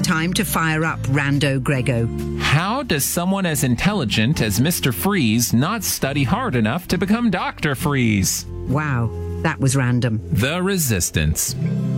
Time to fire up Rando Grego. How does someone as intelligent as Mr. Freeze not study hard enough to become Dr. Freeze? Wow, that was random. The Resistance.